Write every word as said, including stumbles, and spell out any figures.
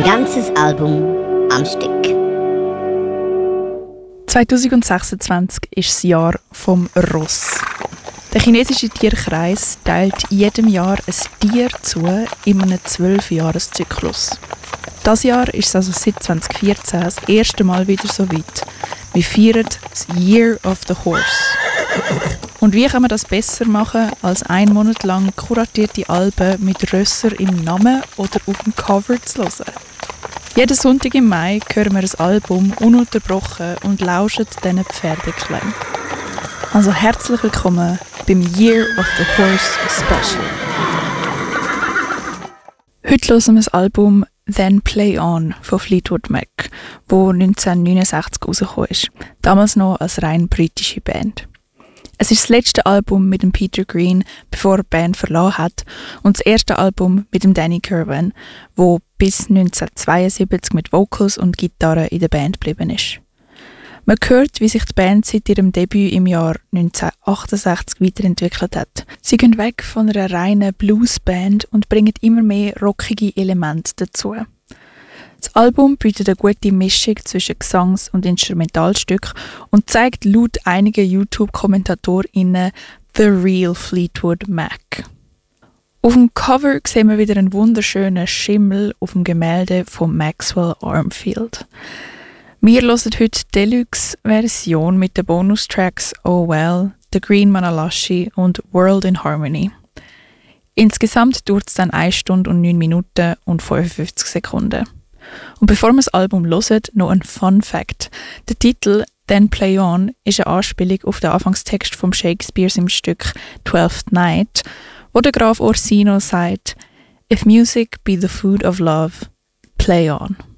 Ein ganzes Album am Stück. zwanzig sechsundzwanzig ist das Jahr vom Ross. Der chinesische Tierkreis teilt jedem Jahr ein Tier zu in einem zwölf-Jahres-Zyklus. Dieses Jahr ist es also seit zwanzig vierzehn das erste Mal wieder so weit. Wir feiern das Year of the Horse. Und wie kann man das besser machen, als einen Monat lang kuratierte Alben mit Rösser im Namen oder auf dem Cover zu hören? Jeden Sonntag im Mai hören wir ein Album ununterbrochen und lauschen diesen Pferdeklängen. Also herzlich willkommen beim Year of the Horse Special. Heute hören wir das Album «Then Play On» von Fleetwood Mac, das neunzehnhundertneunundsechzig herausgekommen ist, damals noch als rein britische Band. Es ist das letzte Album mit dem Peter Green, bevor er die Band verlassen hat, und das erste Album mit dem Danny Kirwan, wo bis neunzehnhundertzweiundsiebzig mit Vocals und Gitarre in der Band geblieben ist. Man hört, wie sich die Band seit ihrem Debüt im Jahr neunzehnhundertachtundsechzig weiterentwickelt hat. Sie gehen weg von einer reinen Bluesband und bringen immer mehr rockige Elemente dazu. Das Album bietet eine gute Mischung zwischen Gesangs- und Instrumentalstück und zeigt laut einiger YouTube-KommentatorInnen «The Real Fleetwood Mac». Auf dem Cover sehen wir wieder einen wunderschönen Schimmel auf dem Gemälde von Maxwell Armfield. Wir hören heute die Deluxe-Version mit den Bonustracks «Oh Well», «The Green Manalashi» und «World in Harmony». Insgesamt dauert es dann eine Stunde und neun Minuten und fünfundfünfzig Sekunden. Und bevor wir das Album hören, noch ein Fun Fact. Der Titel «Then Play On» ist eine Anspielung auf den Anfangstext von Shakespeare im Stück «Twelfth Night», wo der Graf Orsino sagt «If music be the food of love, play on».